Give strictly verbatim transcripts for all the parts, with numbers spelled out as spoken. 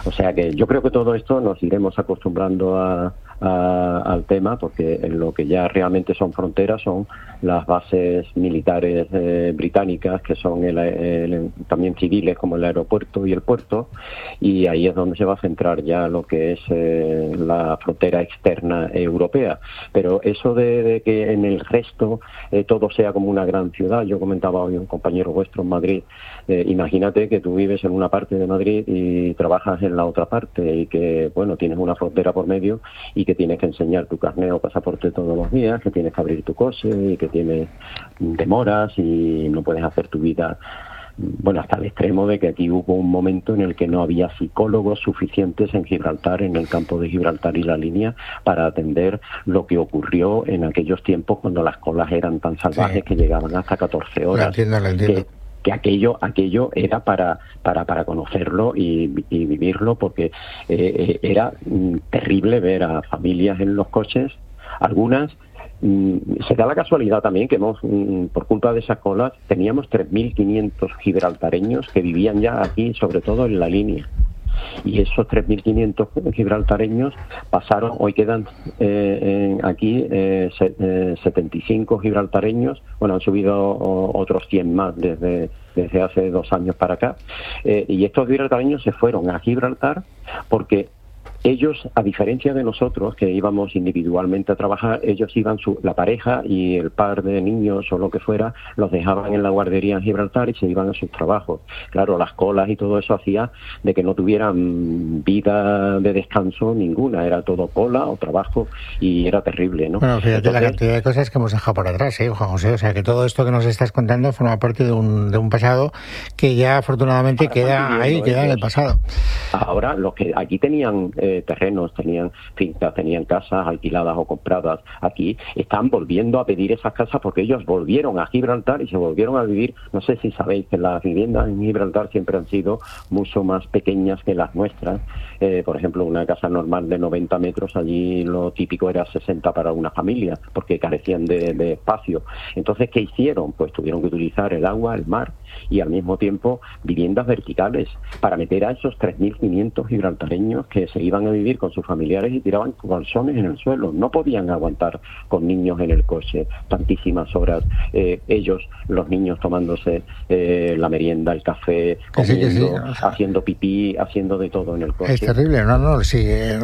O sea que yo creo que todo esto nos iremos acostumbrando a, a, al tema, porque en lo que ya realmente son fronteras son las bases militares eh, británicas, que son el, el, también civiles, como el aeropuerto y el puerto, y ahí es donde se va a centrar ya lo que es eh, la frontera externa europea. Pero eso de, de que en el resto eh, todo sea como una gran ciudad, yo comentaba hoy un compañero vuestro en Madrid, eh, imagínate que tú vives en una parte de Madrid y trabajas en la otra parte, y que, bueno, tienes una frontera por medio y que tienes que enseñar tu carnet o pasaporte todos los días, que tienes que abrir tu coche y que tienes demoras y no puedes hacer tu vida. Bueno, hasta el extremo de que aquí hubo un momento en el que no había psicólogos suficientes en Gibraltar, en el campo de Gibraltar y la línea, para atender lo que ocurrió en aquellos tiempos cuando las colas eran tan salvajes, sí, que llegaban hasta catorce horas. Lo entiendo, lo entiendo. Que, que aquello aquello era para para para conocerlo y, y vivirlo, porque eh, era mm, terrible ver a familias en los coches, algunas. Se da la casualidad también que hemos, por culpa de esas colas, teníamos tres mil quinientos gibraltareños que vivían ya aquí, sobre todo en la línea. Y esos tres mil quinientos gibraltareños pasaron, hoy quedan eh, en, aquí eh, se, eh, setenta y cinco gibraltareños, bueno, han subido o, otros cien más desde, desde hace dos años para acá, eh, y estos gibraltareños se fueron a Gibraltar porque ellos, a diferencia de nosotros, que íbamos individualmente a trabajar, ellos iban, su, la pareja y el par de niños o lo que fuera, los dejaban en la guardería en Gibraltar y se iban a sus trabajos. Claro, las colas y todo eso hacía de que no tuvieran vida de descanso ninguna, era todo cola o trabajo y era terrible, ¿no? Bueno, fíjate Entonces, la cantidad de cosas que hemos dejado por atrás, ¿eh, Juan José? O sea, que todo esto que nos estás contando forma parte de un, de un pasado que ya afortunadamente queda ahí, queda en el pasado. Ahora, los que aquí tenían eh, terrenos, tenían fincas, tenían casas alquiladas o compradas aquí, están volviendo a pedir esas casas porque ellos volvieron a Gibraltar y se volvieron a vivir. No sé si sabéis que las viviendas en Gibraltar siempre han sido mucho más pequeñas que las nuestras. Eh, por ejemplo, una casa normal de noventa metros, allí lo típico era sesenta para una familia, porque carecían de, de espacio. Entonces, ¿qué hicieron? Pues tuvieron que utilizar el agua, el mar, y al mismo tiempo viviendas verticales para meter a esos tres mil quinientos gibraltareños que se iban a vivir con sus familiares y tiraban calzones en el suelo. No podían aguantar con niños en el coche tantísimas horas, eh, ellos, los niños tomándose eh, la merienda, el café, comiendo, sí, sí, o sea, haciendo pipí, haciendo de todo en el coche. Es terrible, no, no, sí, eh,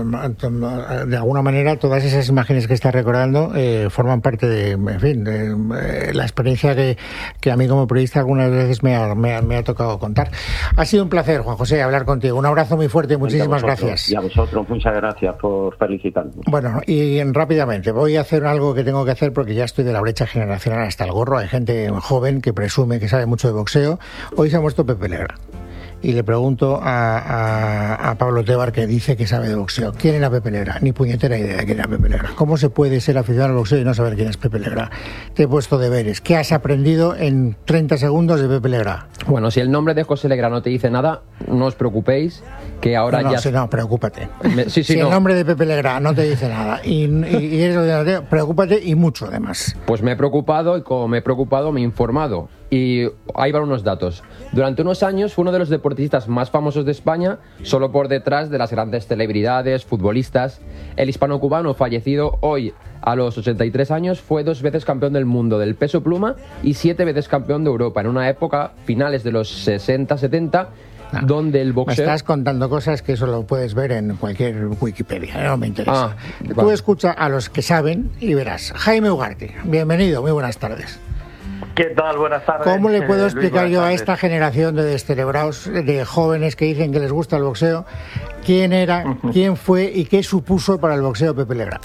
de alguna manera todas esas imágenes que estás recordando eh, forman parte de, en fin, de, eh, la experiencia que, que a mí como periodista algunas veces me ha, me, ha, me ha tocado contar. Ha sido un placer, Juan José, hablar contigo. Un abrazo muy fuerte y muchísimas y gracias. Y a vosotros, muchas gracias por felicitarnos. Bueno, y rápidamente, voy a hacer algo que tengo que hacer porque ya estoy de la brecha generacional hasta el gorro. Hay gente joven que presume que sabe mucho de boxeo. Hoy se ha muerto Pepe Legra. Y le pregunto a, a, a Pablo Tebar, que dice que sabe de boxeo. ¿Quién era Pepe Legra? Ni puñetera idea de quién era Pepe Legra. ¿Cómo se puede ser aficionado al boxeo y no saber quién es Pepe Legra? Te he puesto deberes. ¿Qué has aprendido en treinta segundos de Pepe Legra? Bueno, si el nombre de José Legra no te dice nada, no os preocupéis, que ahora no, no, ya... Sí, no, preocúpate. Me, sí, sí, si no. el nombre de Pepe Legra no te dice nada y, y, y eres ordinario, preocúpate y mucho además. Pues me he preocupado y como me he preocupado me he informado. Y ahí van unos datos. Durante unos años fue uno de los deportistas más famosos de España, solo por detrás de las grandes celebridades, futbolistas. El hispano-cubano, fallecido hoy a los ochenta y tres años, fue dos veces campeón del mundo del peso pluma y siete veces campeón de Europa, en una época, finales de los sesenta setenta, No, donde el boxeo... Me estás contando cosas que eso lo puedes ver en cualquier Wikipedia, no me interesa. Ah, Tú vale. escucha a los que saben y verás. Jaime Ugarte, bienvenido, muy buenas tardes. ¿Qué tal? Buenas tardes. ¿Cómo le puedo eh, explicar Luis, yo a tardes. esta generación de descerebrados, de jóvenes que dicen que les gusta el boxeo, quién era, quién fue y qué supuso para el boxeo Pepe Legra?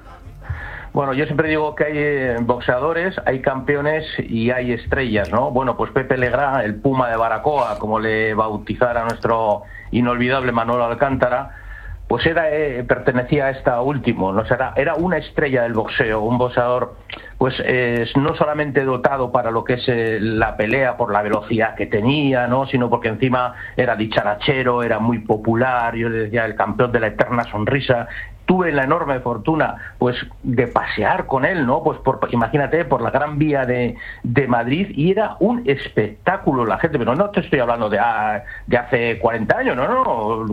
Bueno, yo siempre digo que hay eh, boxeadores, hay campeones y hay estrellas, ¿no? Bueno, pues Pepe Legra, el Puma de Baracoa, como le bautizara nuestro inolvidable Manolo Alcántara, pues era eh, pertenecía a esta último, ¿no? Era, era una estrella del boxeo, un boxeador pues eh, no solamente dotado para lo que es eh, la pelea por la velocidad que tenía, ¿no? Sino porque encima era dicharachero, era muy popular, yo le decía el campeón de la eterna sonrisa. Tuve la enorme fortuna pues de pasear con él, ¿no? Pues por, imagínate, por la Gran Vía de, de Madrid, y era un espectáculo la gente, pero no te estoy hablando de, de hace cuarenta años, no, no, cuando hasta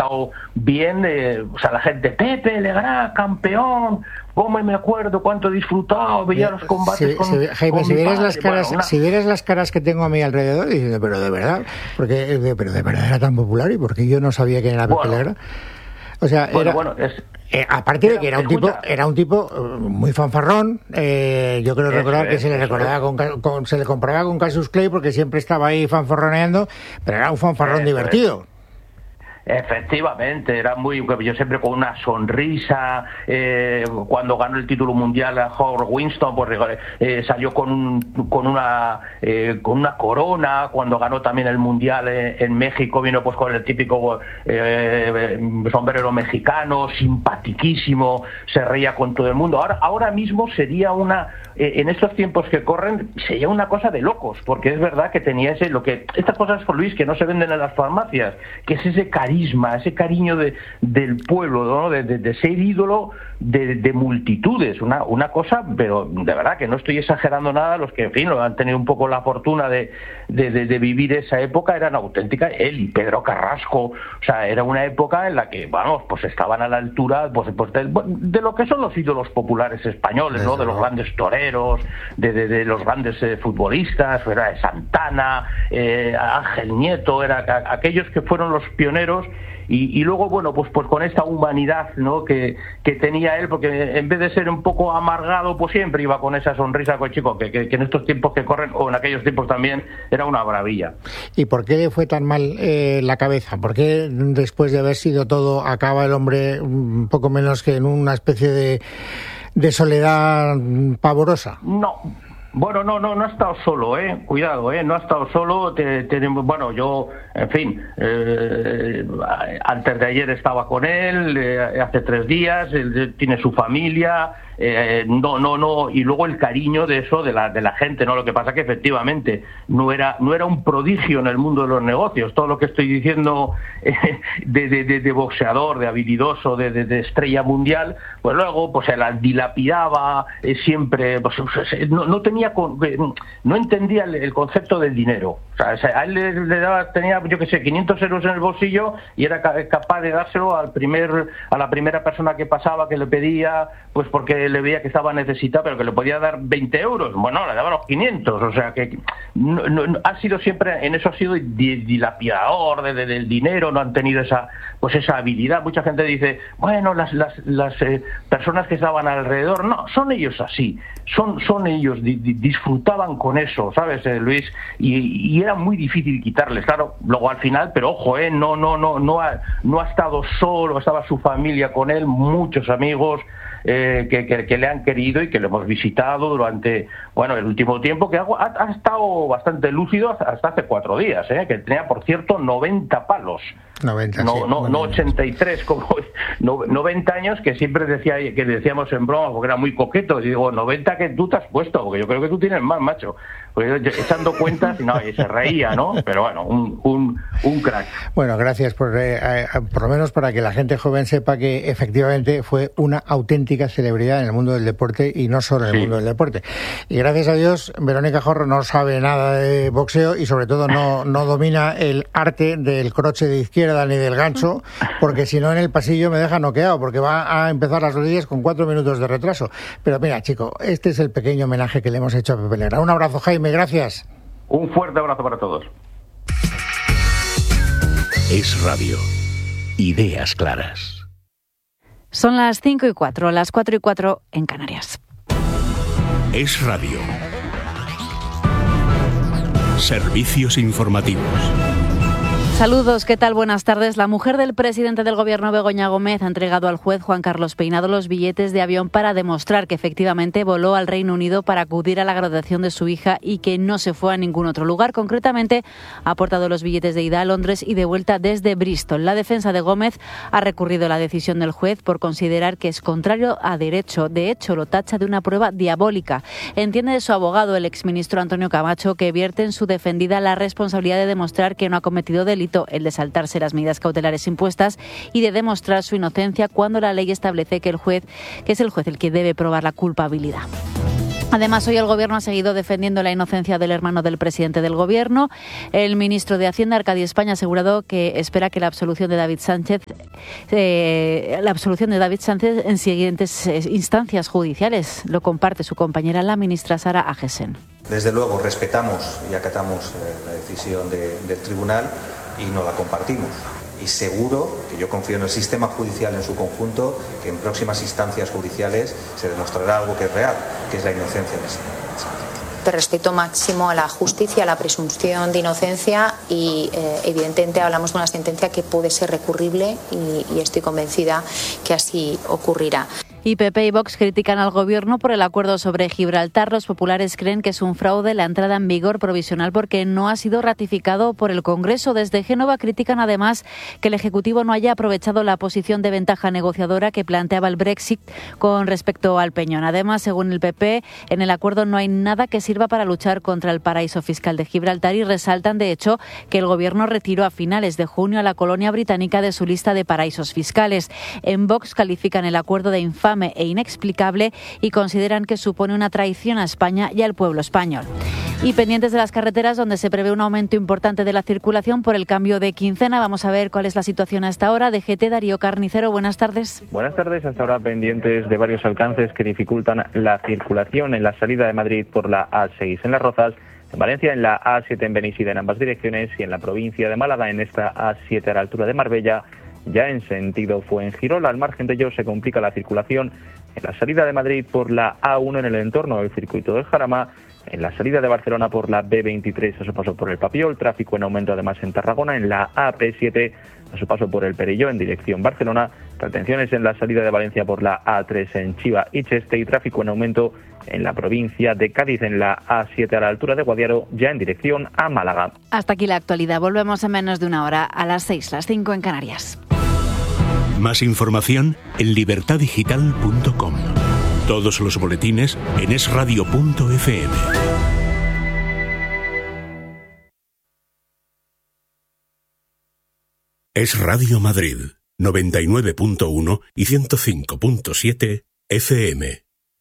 estado bien, eh, o sea, la gente, Pepe Legrá, campeón, cómo me acuerdo, cuánto he disfrutado, veía los combates si, con, si, Jaime, con si vieras padre, las caras, bueno, una... si vieras las caras que tengo a mi alrededor, diciendo, pero de verdad, porque pero de verdad era tan popular y porque yo no sabía quién era Pepe bueno, Legrá. O sea, bueno, era, bueno, es, eh, aparte de que era un tipo, era un tipo muy fanfarrón, eh, yo creo recordar que se le recordaba con, con, se le comparaba con Cassius Clay porque siempre estaba ahí fanfarroneando, pero era un fanfarrón eso divertido. Es. Efectivamente, era muy, yo siempre con una sonrisa, eh, cuando ganó el título mundial a Howard Winston, pues eh, salió con un, con una eh, con una corona. Cuando ganó también el mundial eh, en México, vino pues con el típico eh, sombrero mexicano, simpatiquísimo, se reía con todo el mundo. Ahora, ahora mismo sería una, eh, en estos tiempos que corren, sería una cosa de locos, porque es verdad que tenía ese, lo que, estas cosas, Juan Luis, que no se venden en las farmacias, que es ese cariño, ese cariño de, del pueblo, ¿no? de, de, de ser ídolo de, de multitudes, una, una cosa, pero de verdad que no estoy exagerando nada, los que, en fin, han tenido un poco la fortuna de, de, de, de vivir esa época eran auténticas, él y Pedro Carrasco, o sea, era una época en la que, vamos, pues estaban a la altura pues, pues de, de lo que son los ídolos populares españoles, ¿no? De los grandes toreros, de, de, de los grandes eh, futbolistas, era de Santana, eh, Ángel Nieto, era a, aquellos que fueron los pioneros. Y, y luego, bueno, pues, pues con esta humanidad, ¿no? que, que tenía él, porque en vez de ser un poco amargado, pues siempre iba con esa sonrisa, con chico, que, que, que en estos tiempos que corren, o en aquellos tiempos también, era una maravilla. ¿Y por qué le fue tan mal eh, la cabeza? ¿Por qué después de haber sido todo, acaba el hombre un poco menos que en una especie de, de soledad pavorosa? No. Bueno, no, no, no ha estado solo, eh. Cuidado, eh. No ha estado solo. Te, te, bueno, yo, en fin, eh, antes de ayer estaba con él, eh, hace tres días. Él tiene su familia. Eh, no, no, no, y luego el cariño de eso, de la, de la gente, ¿no? Lo que pasa que efectivamente no era, no era un prodigio en el mundo de los negocios. Todo lo que estoy diciendo eh, de, de, de, de boxeador, de habilidoso, de, de, de estrella mundial, pues luego pues se la dilapidaba, eh, siempre, pues, no, no tenía, no entendía el, el concepto del dinero. O sea, a él le, le daba, tenía, yo qué sé, quinientos euros en el bolsillo y era capaz de dárselo al primer, a la primera persona que pasaba, que le pedía, pues porque le veía que estaba necesitado, pero que le podía dar veinte euros. Bueno, le daba los quinientos. O sea, que no, no, no, ha sido siempre, en eso ha sido dilapidador de, de, del dinero, no han tenido esa pues esa habilidad. Mucha gente dice, bueno, las las, las eh, personas que estaban alrededor, no, son ellos así, son son ellos, di, di, disfrutaban con eso, ¿sabes, eh, Luis? Y, y era muy difícil quitarles, claro, luego al final, pero ojo, eh, no, no, no, no ha, no ha estado solo, estaba su familia con él, muchos amigos, Eh, que, que, que le han querido y que le hemos visitado durante, bueno, el último tiempo, que ha, ha estado bastante lúcido hasta hace cuatro días, ¿eh? Que tenía, por cierto, noventa palos. noventa, no, sí, no, no ochenta y tres, como no, noventa años, que siempre decía que decíamos en broma, porque era muy coqueto. Y digo, noventa que tú te has puesto, porque yo creo que tú tienes más, macho. Pues echando cuentas, y no, y se reía, ¿no? Pero bueno, un, un, un crack. Bueno, gracias por, eh, eh, por lo menos para que la gente joven sepa que efectivamente fue una auténtica celebridad en el mundo del deporte y no solo en el sí. mundo del deporte. Y gracias a Dios, Verónica Jorro no sabe nada de boxeo y sobre todo no, no domina el arte del croche de izquierda ni del gancho, porque si no en el pasillo me deja noqueado, porque va a empezar las rodillas con cuatro minutos de retraso. Pero mira, chico, este es el pequeño homenaje que le hemos hecho a Pepe Legrá. Un abrazo, Jaime. Gracias. Un fuerte abrazo para todos. Es Radio. Ideas claras. Son las cinco y cuatro, las cuatro y cuatro en Canarias. Es Radio. Servicios informativos. Saludos, ¿qué tal? Buenas tardes. La mujer del presidente del Gobierno, Begoña Gómez, ha entregado al juez Juan Carlos Peinado los billetes de avión para demostrar que efectivamente voló al Reino Unido para acudir a la graduación de su hija y que no se fue a ningún otro lugar. Concretamente, ha aportado los billetes de ida a Londres y de vuelta desde Bristol. La defensa de Gómez ha recurrido la decisión del juez por considerar que es contrario a derecho. De hecho, lo tacha de una prueba diabólica. Entiende de su abogado, el exministro Antonio Camacho, que vierte en su defendida la responsabilidad de demostrar que no ha cometido delito, el de saltarse las medidas cautelares impuestas y de demostrar su inocencia cuando la ley establece que el juez, que es el juez el que debe probar la culpabilidad. Además, hoy el Gobierno ha seguido defendiendo la inocencia del hermano del presidente del Gobierno. El ministro de Hacienda, Arcadio España, ha asegurado que espera que la absolución de David Sánchez, eh, la absolución de David Sánchez en siguientes instancias judiciales. Lo comparte su compañera, la ministra Sara Agesen. Desde luego respetamos y acatamos eh, la decisión de, del tribunal y no la compartimos. Y seguro que yo confío en el sistema judicial en su conjunto, que en próximas instancias judiciales se demostrará algo que es real, que es la inocencia del señor. De respeto máximo a la justicia, a la presunción de inocencia y eh, evidentemente hablamos de una sentencia que puede ser recurrible y, y estoy convencida que así ocurrirá. Y P P y Vox critican al Gobierno por el acuerdo sobre Gibraltar. Los populares creen que es un fraude la entrada en vigor provisional porque no ha sido ratificado por el Congreso. Desde Génova critican además que el Ejecutivo no haya aprovechado la posición de ventaja negociadora que planteaba el Brexit con respecto al Peñón. Además, según el P P, en el acuerdo no hay nada que sirva para luchar contra el paraíso fiscal de Gibraltar y resaltan, de hecho, que el Gobierno retiró a finales de junio a la colonia británica de su lista de paraísos fiscales. En Vox califican el acuerdo de infame e inexplicable y consideran que supone una traición a España y al pueblo español. Y pendientes de las carreteras, donde se prevé un aumento importante de la circulación por el cambio de quincena. Vamos a ver cuál es la situación hasta ahora. D G T, Darío Carnicero, buenas tardes. Buenas tardes. Hasta ahora pendientes de varios alcances que dificultan la circulación en la salida de Madrid por la A seis en Las Rozas, en Valencia en la A siete en Benissida en ambas direcciones y en la provincia de Málaga en esta A siete a la altura de Marbella. Ya en sentido Fuengirola, al margen de ello, se complica la circulación en la salida de Madrid por la A uno en el entorno del circuito del Jarama, en la salida de Barcelona por la B veintitrés a su paso por el Papiol, tráfico en aumento además en Tarragona, en la A P siete a su paso por el Perelló en dirección Barcelona, retenciones en la salida de Valencia por la A tres en Chiva y Cheste y tráfico en aumento en la provincia de Cádiz en la A siete a la altura de Guadiaro, ya en dirección a Málaga. Hasta aquí la actualidad. Volvemos en menos de una hora a las seis, las cinco en Canarias. Más información en libertad digital punto com. Todos los boletines en es radio punto efe eme. Es Radio Madrid, noventa y nueve punto uno y ciento cinco punto siete efe eme.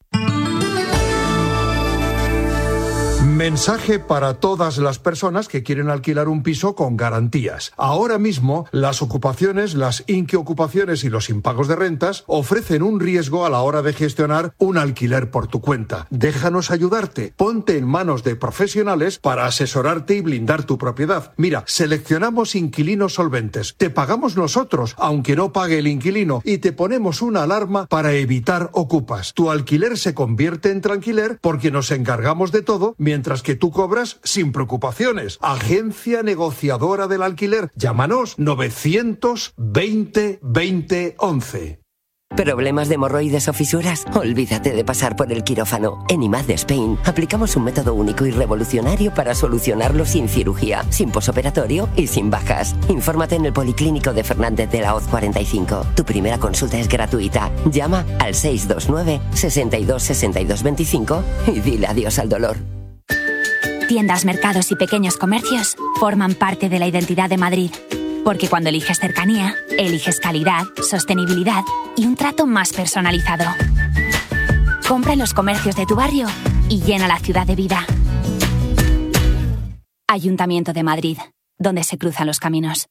Mensaje para todas las personas que quieren alquilar un piso con garantías. Ahora mismo, las ocupaciones, las inquiocupaciones y los impagos de rentas ofrecen un riesgo a la hora de gestionar un alquiler por tu cuenta. Déjanos ayudarte. Ponte en manos de profesionales para asesorarte y blindar tu propiedad. Mira, seleccionamos inquilinos solventes. Te pagamos nosotros, aunque no pague el inquilino, y te ponemos una alarma para evitar ocupas. Tu alquiler se convierte en tranquiler porque nos encargamos de todo, mientras que tú cobras sin preocupaciones. Agencia negociadora del alquiler. Llámanos novecientos veinte veinte once. ¿Problemas de hemorroides o fisuras? Olvídate de pasar por el quirófano. En I M A D de Spain aplicamos un método único y revolucionario para solucionarlo sin cirugía, sin posoperatorio y sin bajas. Infórmate en el Policlínico de Fernández de la Hoz cuarenta y cinco. Tu primera consulta es gratuita. Llama al seis dos nueve, seis dos, seis dos dos cinco y dile adiós al dolor. Tiendas, mercados y pequeños comercios forman parte de la identidad de Madrid. Porque cuando eliges cercanía, eliges calidad, sostenibilidad y un trato más personalizado. Compra en los comercios de tu barrio y llena la ciudad de vida. Ayuntamiento de Madrid, donde se cruzan los caminos.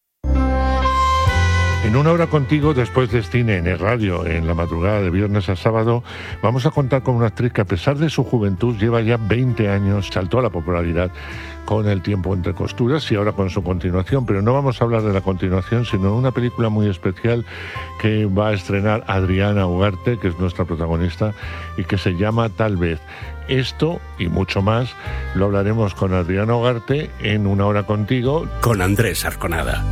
En una hora contigo, después de cine en el radio, en la madrugada de viernes a sábado, vamos a contar con una actriz que a pesar de su juventud lleva ya veinte años, saltó a la popularidad con El tiempo entre costuras y ahora con su continuación, pero no vamos a hablar de la continuación, sino de una película muy especial que va a estrenar Adriana Ugarte, que es nuestra protagonista, y que se llama Tal vez. Esto y mucho más lo hablaremos con Adriana Ugarte en Una hora contigo, con Andrés Arconada.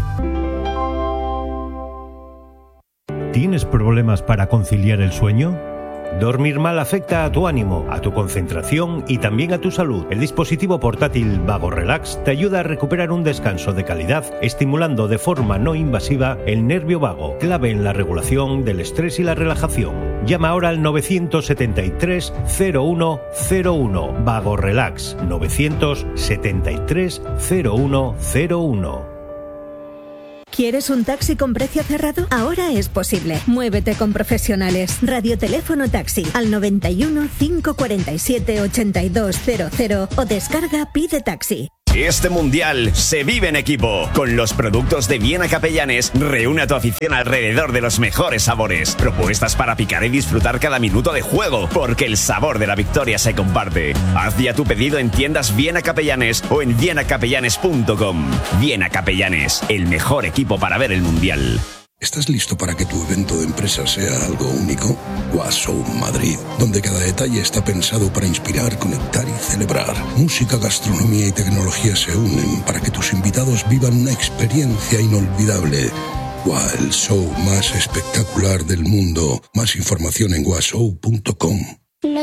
¿Tienes problemas para conciliar el sueño? Dormir mal afecta a tu ánimo, a tu concentración y también a tu salud. El dispositivo portátil Vago Relax te ayuda a recuperar un descanso de calidad, estimulando de forma no invasiva el nervio vago, clave en la regulación del estrés y la relajación. Llama ahora al nueve siete tres, cero uno cero uno. Vago Relax, nueve siete tres, cero uno cero uno. ¿Quieres un taxi con precio cerrado? Ahora es posible. Muévete con profesionales. Radioteléfono Taxi al noventa y uno, cinco cuarenta y siete, ochenta y dos cero cero o descarga Pide Taxi. Este mundial se vive en equipo. Con los productos de Viena Capellanes, reúne a tu afición alrededor de los mejores sabores. Propuestas para picar y disfrutar cada minuto de juego, porque el sabor de la victoria se comparte. Haz ya tu pedido en tiendas Viena Capellanes o en viena capellanes punto com. Viena Capellanes, el mejor equipo para ver el mundial. ¿Estás listo para que tu evento de empresa sea algo único? Washow Madrid, donde cada detalle está pensado para inspirar, conectar y celebrar. Música, gastronomía y tecnología se unen para que tus invitados vivan una experiencia inolvidable. Wow, el show más espectacular del mundo. Más información en washow punto com.